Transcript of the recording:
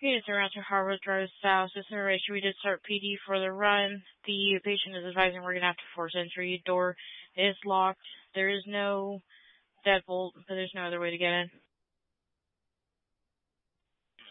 Units around to Harvard Drive South. This information, we did start PD for the run. The patient is advising we're going to have to force entry. Door is locked. There is no deadbolt, but there's no other way to get in.